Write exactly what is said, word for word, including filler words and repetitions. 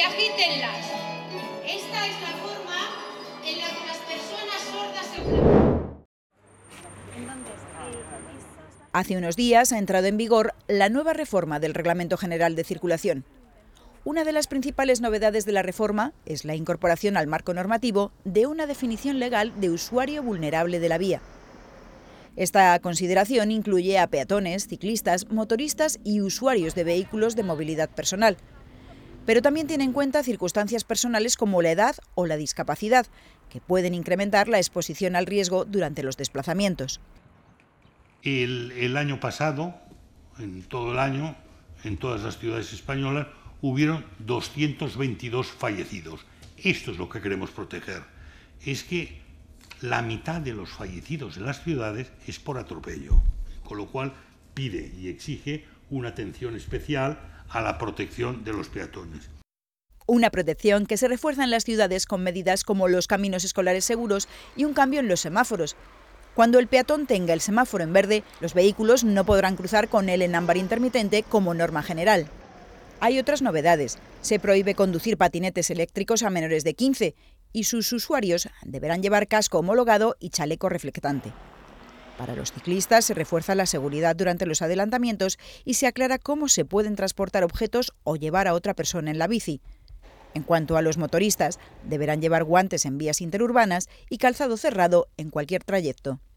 agítenlas. Esta es la forma en la que las personas sordas se... Hace unos días ha entrado en vigor la nueva reforma del Reglamento General de Circulación. Una de las principales novedades de la reforma es la incorporación al marco normativo de una definición legal de usuario vulnerable de la vía. Esta consideración incluye a peatones, ciclistas, motoristas y usuarios de vehículos de movilidad personal, pero también tiene en cuenta circunstancias personales como la edad o la discapacidad, que pueden incrementar la exposición al riesgo durante los desplazamientos. El, el año pasado, en todo el año, en todas las ciudades españolas, hubieron doscientos veintidós fallecidos. Esto es lo que queremos proteger. Es que la mitad de los fallecidos en las ciudades es por atropello, con lo cual pide y exige una atención especial a la protección de los peatones. Una protección que se refuerza en las ciudades con medidas como los caminos escolares seguros y un cambio en los semáforos. Cuando el peatón tenga el semáforo en verde, los vehículos no podrán cruzar con él en ámbar intermitente como norma general. Hay otras novedades. Se prohíbe conducir patinetes eléctricos a menores de quince y sus usuarios deberán llevar casco homologado y chaleco reflectante. Para los ciclistas se refuerza la seguridad durante los adelantamientos y se aclara cómo se pueden transportar objetos o llevar a otra persona en la bici. En cuanto a los motoristas, deberán llevar guantes en vías interurbanas y calzado cerrado en cualquier trayecto.